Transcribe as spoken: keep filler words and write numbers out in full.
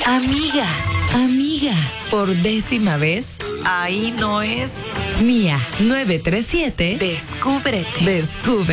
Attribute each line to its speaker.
Speaker 1: Amiga, amiga, por décima vez, ahí no es. Mía, nueve tres siete, descúbrete. Descubre.